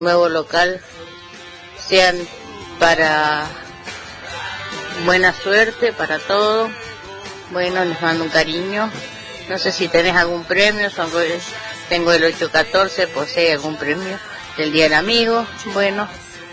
nuevo local sean para buena suerte, para todo. Bueno, les mando un cariño. No sé si tenés algún premio, tengo el 814, posee algún premio del Día del Amigo. Bueno,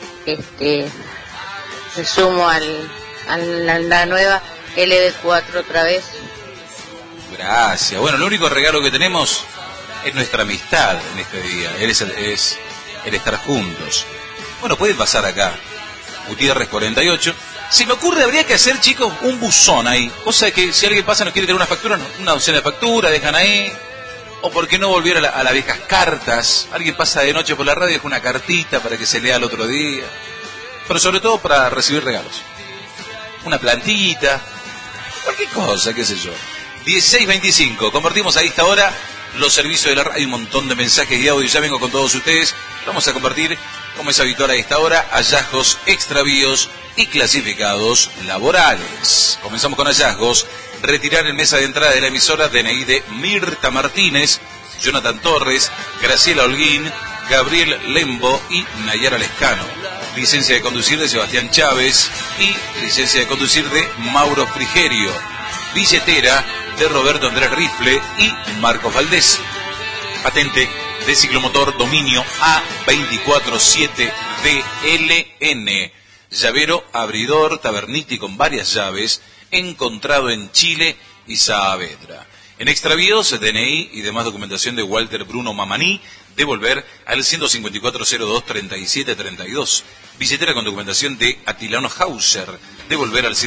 me sumo a la nueva LB4 otra vez. Gracias. Bueno, el único regalo que tenemos es nuestra amistad en este día, es el estar juntos. Bueno, pueden pasar acá, Gutiérrez 48. Se me ocurre, habría que hacer, chicos, un buzón ahí. Cosa que si alguien pasa nos quiere tener una factura, una docena de facturas, dejan ahí. O por qué no volver a las viejas cartas. Alguien pasa de noche por la radio y deja una cartita para que se lea el otro día. Pero sobre todo para recibir regalos. Una plantita, cualquier cosa, qué sé yo. 16:25, convertimos a esta hora los servicios de la radio. Hay un montón de mensajes y audio, ya vengo con todos ustedes. Vamos a compartir, como es habitual a esta hora, hallazgos, extravíos y clasificados laborales. Comenzamos con hallazgos. Retirar en mesa de entrada de la emisora DNI de Mirta Martínez, Jonathan Torres, Graciela Holguín, Gabriel Lembo y Nayara Lescano. Licencia de conducir de Sebastián Chávez y licencia de conducir de Mauro Frigerio. Billetera de Roberto Andrés Rifle y Marcos Valdés. Patente de ciclomotor dominio A247DLN. Llavero abridor Taberniti con varias llaves, encontrado en Chile y Saavedra. En extravíos, DNI y demás documentación de Walter Bruno Mamaní, devolver al 154-02-3732. Billetera con documentación de Atilano Hauser, devolver al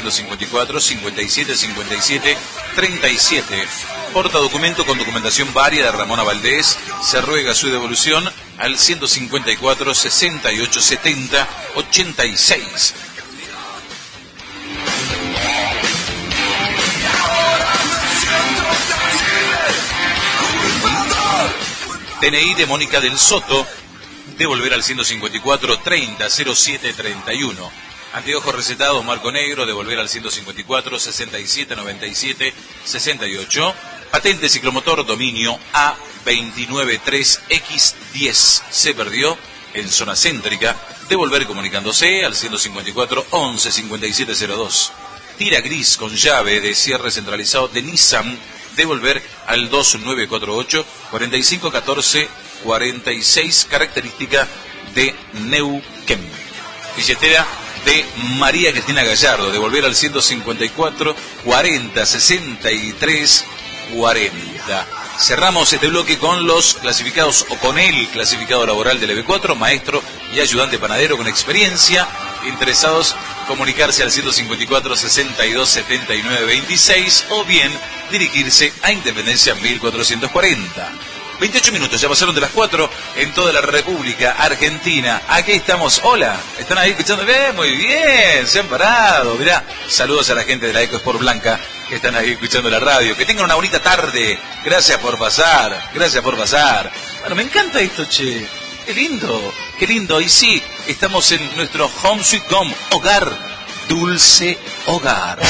154-57-57-37. Portadocumento con documentación varia de Ramona Valdés, se ruega su devolución al 154-68-70-86. DNI de Mónica del Soto, devolver al 154-30-07-31. Anteojos recetados marco negro, devolver al 154-67-97-68. Patente ciclomotor dominio A293X10. Se perdió en zona céntrica, devolver comunicándose al 154-11-5702. Tira gris con llave de cierre centralizado de Nissan, devolver al 2948-4514-46, característica de Neuquén. Billetera de María Cristina Gallardo, devolver al 154-40-63-40. Cerramos este bloque con los clasificados, o con el clasificado laboral del EB4, maestro y ayudante panadero con experiencia, interesados comunicarse al 154-62-79-26 o bien dirigirse a Independencia 1440. 28 minutos, ya pasaron de las 4 en toda la República Argentina. Aquí estamos. Hola, ¿están ahí escuchando? Muy bien, se han parado. Mirá, saludos a la gente de la Eco Sport Blanca que están ahí escuchando la radio. Que tengan una bonita tarde. Gracias por pasar, gracias por pasar. Bueno, me encanta esto, che. Qué lindo, qué lindo. Y sí, estamos en nuestro Home Sweet Home, hogar, dulce hogar.